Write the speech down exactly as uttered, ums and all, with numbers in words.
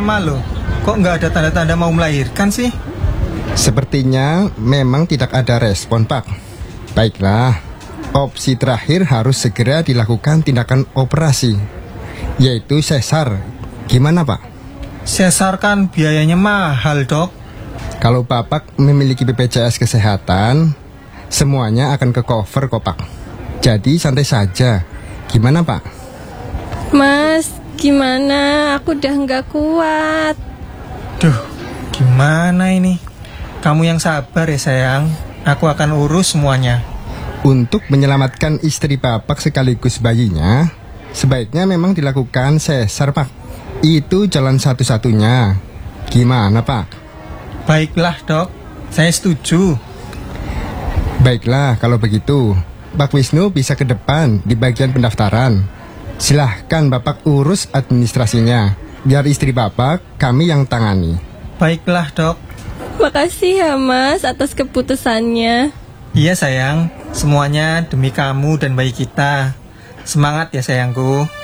lama loh. Kok nggak ada tanda-tanda mau melahirkan sih? Sepertinya memang tidak ada respon, Pak. Baiklah, opsi terakhir harus segera dilakukan tindakan operasi, yaitu sesar. Gimana, Pak? Sesar kan biayanya mahal, Dok. Kalau Bapak memiliki B P J S Kesehatan, semuanya akan ke cover kok, Pak. Jadi santai saja. Gimana, Pak? Mas, gimana? Aku udah nggak kuat. Duh, gimana ini? Kamu yang sabar ya sayang. Aku akan urus semuanya. Untuk menyelamatkan istri Bapak sekaligus bayinya, sebaiknya memang dilakukan sesar, Pak. Itu jalan satu-satunya. Gimana, Pak? Baiklah, Dok. Saya setuju. Baiklah, kalau begitu Pak Wisnu bisa ke depan di bagian pendaftaran. Silahkan Bapak urus administrasinya. Biar istri Bapak kami yang tangani. Baiklah, Dok. Makasih ya Mas atas keputusannya. Iya sayang, semuanya demi kamu dan bayi kita. Semangat ya sayangku.